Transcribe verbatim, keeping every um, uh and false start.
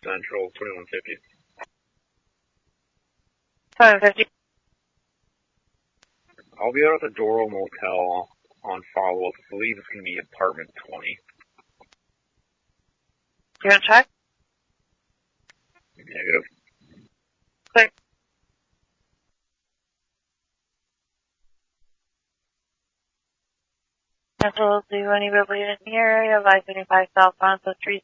Central, twenty-one fifty. twenty-one fifty. I'll be out at the Doral Motel on follow-up. I believe it's going to be apartment twenty. You want to check? Negative. Clear. Central, do you want to be in the area of I seventy-five southbound, so three